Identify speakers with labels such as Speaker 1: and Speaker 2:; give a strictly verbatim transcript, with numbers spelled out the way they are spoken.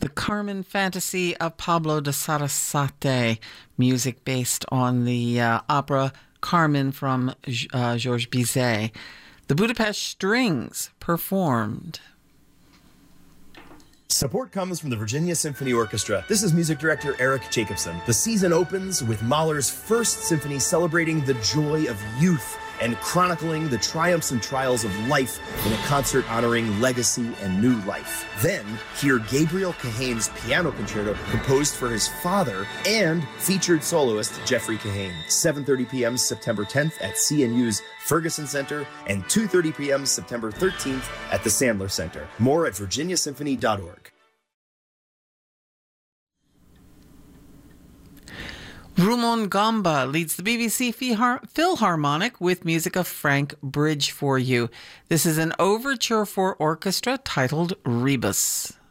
Speaker 1: The Carmen Fantasy of Pablo de Sarasate, music based on the uh, opera Carmen from uh, Georges Bizet. The Budapest Strings performed.
Speaker 2: Support comes from the Virginia Symphony Orchestra. This is music director Eric Jacobson. The season opens with Mahler's First Symphony celebrating the joy of youth and chronicling the triumphs and trials of life in a concert honoring legacy and new life. Then, hear Gabriel Kahane's piano concerto composed for his father and featured soloist Jeffrey Kahane. seven thirty p.m. September tenth at C N U's Ferguson Center and two thirty p.m. September thirteenth at the Sandler Center. More at virginia symphony dot org.
Speaker 1: Rumon Gamba leads the B B C Philharmonic with music of Frank Bridge for you. This is an overture for orchestra titled Rebus.